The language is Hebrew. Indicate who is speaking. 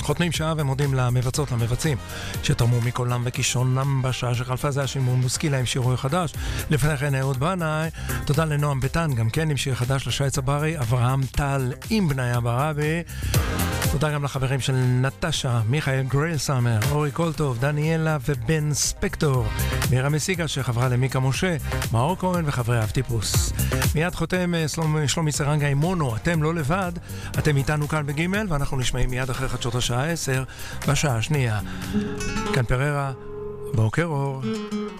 Speaker 1: חותמים שעה ומודים למבצעות, למבצעים שתרמו מקולם וכישרונם בשעה שחלפה. זה השימור מוסקילה עם שירוי חדש. לפני כן אהוד בנאי. תודה לנועם ביטן, גם כן עם שיר חדש, לשי צברי, אברהם טל עם בניה ברבי. תודה גם לחברים של נטשה, מיכאל גרייל סאמר, אורי קולטוב, דניאלה ובן ספקטור, מירה מסיגה שחברה למיקה משה, מאור כהן וחברי אב טיפוס. מיד חותם שלומי סרנגה עם מונו, אתם לא לבד, אתם איתנו כאן בגימל, ואנחנו נשמעים מיד אחרי חדשות השעה 10 בשעה השנייה. כאן פררה, בוקר אור.